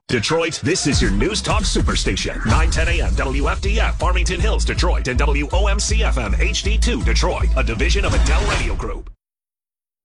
Detroit, this is your News Talk Superstation. 9:10 a.m. WFDF, Farmington Hills, Detroit, and WOMC-FM HD2, Detroit, a division of Adele Radio Group.